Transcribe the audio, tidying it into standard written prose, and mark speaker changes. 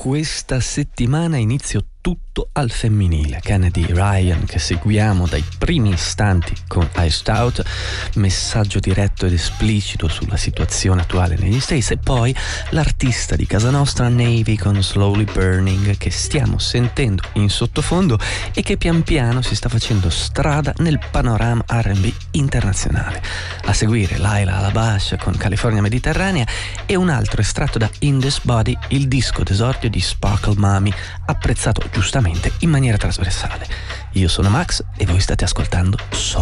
Speaker 1: Questa settimana inizio tutto al femminile. Kennedy Ryan, che seguiamo dai primi istanti con Iced Out, messaggio diretto ed esplicito sulla situazione attuale negli States, e poi l'artista di casa nostra Navy con Slowly Burning, che stiamo sentendo in sottofondo e che pian piano si sta facendo strada nel panorama R&B internazionale. A seguire Laila Alabash con California Mediterranea e un altro estratto da In This Body, il disco d'esordio di Sparkle Mommy, apprezzato giustamente in maniera trasversale. Io sono Max e voi state ascoltando